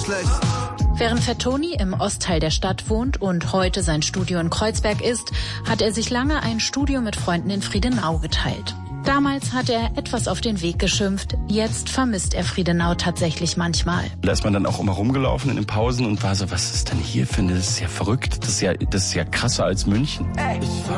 schlecht. Während Fettoni im Ostteil der Stadt wohnt und heute sein Studio in Kreuzberg ist, hat er sich lange ein Studio mit Freunden in Friedenau geteilt. Damals hat er etwas auf den Weg geschimpft, jetzt vermisst er Friedenau tatsächlich manchmal. Da ist man dann auch immer rumgelaufen in den Pausen und war so, was ist denn hier für eine, das ist ja verrückt, das ist ja krasser als München. Ich